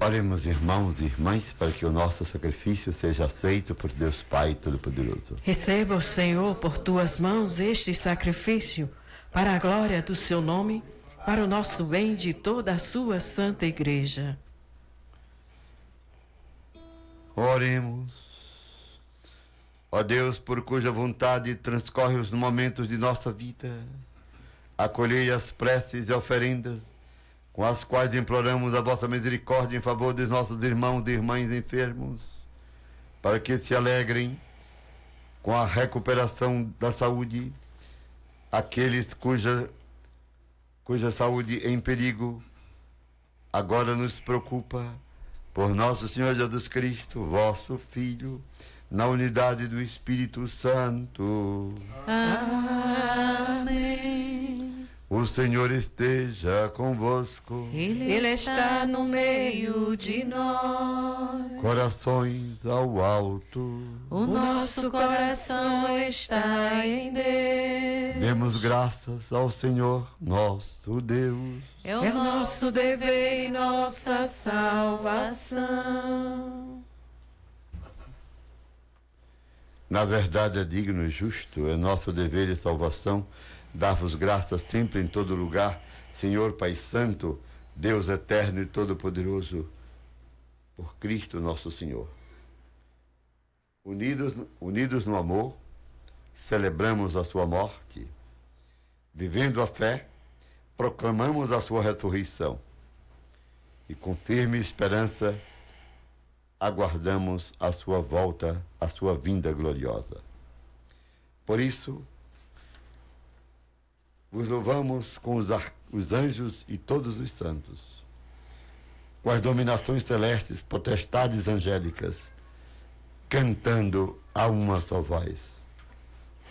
Oremos, irmãos e irmãs, para que o nosso sacrifício seja aceito por Deus Pai Todo-Poderoso. Receba, Senhor, por tuas mãos este sacrifício, para a glória do seu nome, para o nosso bem de toda a sua santa igreja. Oremos. Ó Deus, por cuja vontade transcorre os momentos de nossa vida, acolhei as preces e oferendas com as quais imploramos a vossa misericórdia em favor dos nossos irmãos e irmãs enfermos, para que se alegrem com a recuperação da saúde aqueles cuja saúde é em perigo. Agora nos preocupa, por nosso Senhor Jesus Cristo, vosso Filho, na unidade do Espírito Santo. Amém. O Senhor esteja convosco. Ele está no meio de nós. Corações ao alto. O nosso coração está em Deus. Demos graças ao Senhor, nosso Deus. É o nosso dever e nossa salvação. Na verdade é digno e justo, é nosso dever e salvação dar-vos graças sempre em todo lugar, Senhor Pai Santo, Deus eterno e todo-poderoso, por Cristo nosso Senhor. Unidos no amor, celebramos a sua morte. Vivendo a fé, proclamamos a sua ressurreição. E com firme esperança, aguardamos a sua volta, a sua vinda gloriosa. Por isso, vos louvamos com os anjos e todos os santos, com as dominações celestes, potestades angélicas, cantando a uma só voz.